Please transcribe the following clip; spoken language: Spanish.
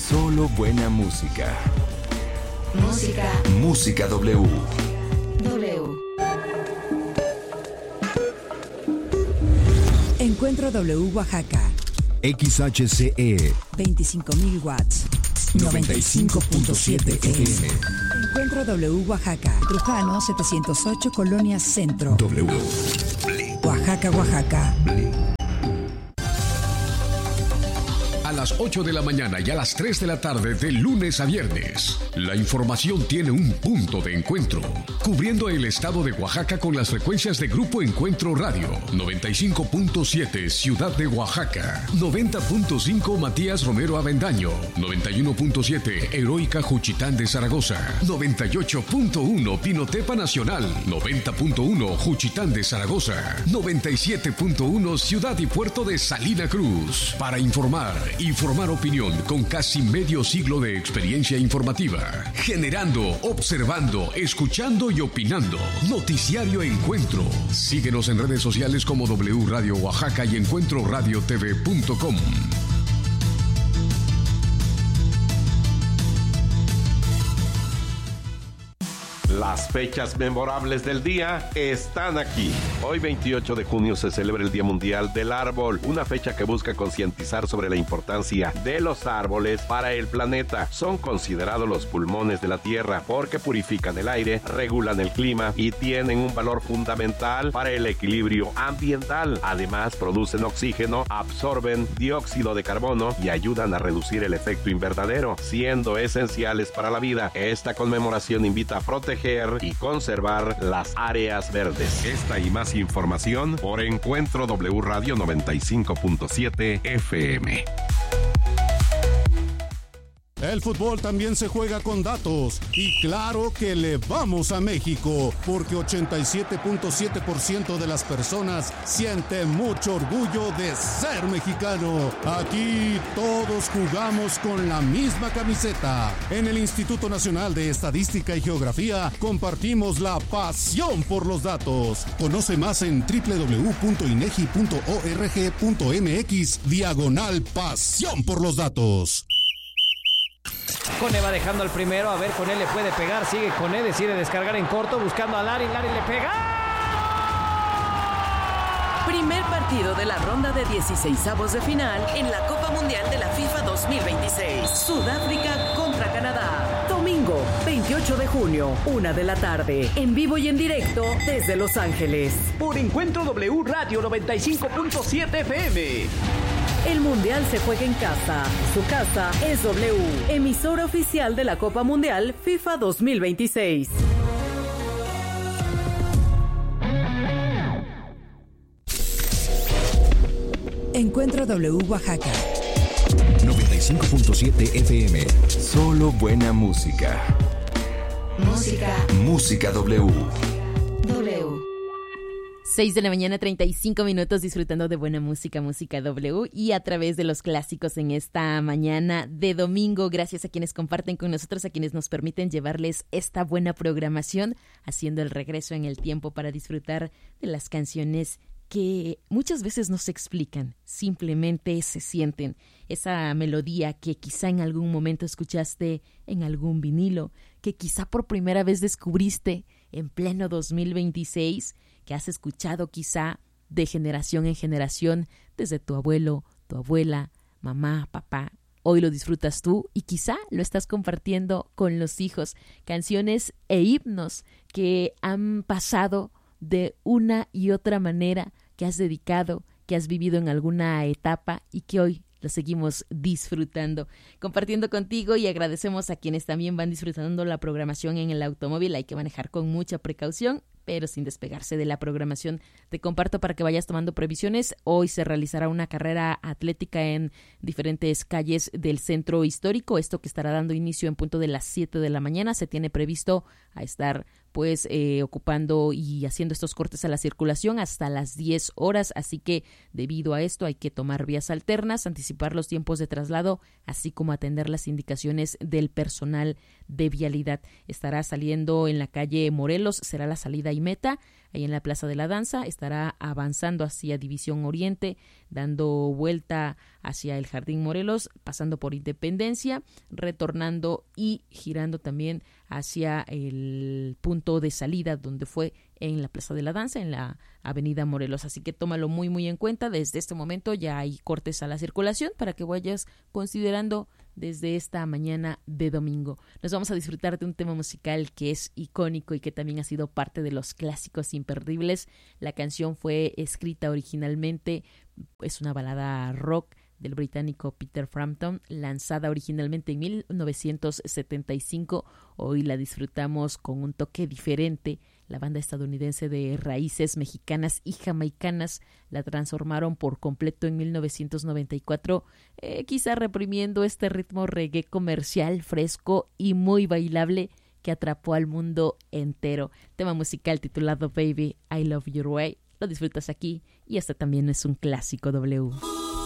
Solo buena música. Música W. Encuentro W Oaxaca. XHCE 25,000 watts. 95.7 FM. Encuentro W Oaxaca. Trujano 708 Colonia Centro. W. Oaxaca, Oaxaca. A las 8 de la mañana y a las 3 de la tarde de lunes a viernes, la información tiene un punto de encuentro, cubriendo el estado de Oaxaca con las frecuencias de Grupo Encuentro Radio, 95.7 Ciudad de Oaxaca, 90.5 Matías Romero Avendaño, 91.7 Heroica Juchitán de Zaragoza, 98.1 Pinotepa Nacional, 90.1 Juchitán de Zaragoza, 97.1 Ciudad y Puerto de Salina Cruz. Para informar y formar opinión con casi medio siglo de experiencia informativa, generando, observando, escuchando y opinando. Noticiario Encuentro. Síguenos en redes sociales como W Radio Oaxaca y encuentroradiotv.com. Las fechas memorables del día están aquí. Hoy 28 de junio se celebra el Día Mundial del Árbol, una fecha que busca concientizar sobre la importancia de los árboles para el planeta. Son considerados los pulmones de la Tierra porque purifican el aire, regulan el clima y tienen un valor fundamental para el equilibrio ambiental. Además, producen oxígeno, absorben dióxido de carbono y ayudan a reducir el efecto invernadero, siendo esenciales para la vida. Esta conmemoración invita a proteger y conservar las áreas verdes. Esta y más información por Encuentro W Radio 95.7 FM. El fútbol también se juega con datos y claro que le vamos a México porque 87.7% de las personas siente mucho orgullo de ser mexicano. Aquí todos jugamos con la misma camiseta. En el Instituto Nacional de Estadística y Geografía compartimos la pasión por los datos. Conoce más en www.inegi.org.mx/pasión por los datos. Cone va dejando al primero, a ver, Cone le puede pegar, sigue Cone, decide descargar en corto, buscando a Lari le pega. Primer partido de la ronda de 16avos de final en la Copa Mundial de la FIFA 2026. Sudáfrica contra Canadá. Domingo, 28 de junio, 1 de la tarde. En vivo y en directo desde Los Ángeles. Por Encuentro W Radio 95.7 FM. El Mundial se juega en casa. Su casa es W, emisora oficial de la Copa Mundial FIFA 2026. Encuentro W Oaxaca. 95.7 FM. Solo buena música. Música W. 6 de la mañana, 35 minutos, disfrutando de buena música, música W, y a través de los clásicos en esta mañana de domingo. Gracias a quienes comparten con nosotros, a quienes nos permiten llevarles esta buena programación, haciendo el regreso en el tiempo para disfrutar de las canciones que muchas veces no se explican, simplemente se sienten. Esa melodía que quizá en algún momento escuchaste en algún vinilo, que quizá por primera vez descubriste en pleno 2026, que has escuchado quizá de generación en generación, desde tu abuelo, tu abuela, mamá, papá. Hoy lo disfrutas tú y quizá lo estás compartiendo con los hijos. Canciones e himnos que han pasado de una y otra manera, que has dedicado, que has vivido en alguna etapa y que hoy lo seguimos disfrutando, compartiendo contigo, y agradecemos a quienes también van disfrutando la programación en el automóvil. Hay que manejar con mucha precaución, pero sin despegarse de la programación. Te comparto para que vayas tomando previsiones. Hoy se realizará una carrera atlética en diferentes calles del centro histórico, esto que estará dando inicio en punto de las 7 de la mañana. Se tiene previsto a estar ocupando y haciendo estos cortes a la circulación hasta las 10 horas, así que debido a esto hay que tomar vías alternas, anticipar los tiempos de traslado, así como atender las indicaciones del personal de vialidad. Estará saliendo en la calle Morelos, será la salida y meta. ahí en la Plaza de la Danza. Estará avanzando hacia División Oriente, dando vuelta hacia el Jardín Morelos, pasando por Independencia, retornando y girando también hacia el punto de salida donde fue en la Plaza de la Danza, en la Avenida Morelos. Así que tómalo muy muy en cuenta. Desde este momento ya hay cortes a la circulación para que vayas considerando desde esta mañana de domingo. Nos vamos a disfrutar de un tema musical que es icónico y que también ha sido parte de los clásicos imperdibles. La canción fue escrita originalmente, es una balada rock del británico Peter Frampton, lanzada originalmente en 1975. Hoy la disfrutamos con un toque diferente. La banda estadounidense de raíces mexicanas y jamaicanas la transformaron por completo en 1994, quizá reprimiendo este ritmo reggae comercial, fresco y muy bailable que atrapó al mundo entero. Tema musical titulado Baby, I Love Your Way. Lo disfrutas aquí y este también es un clásico W.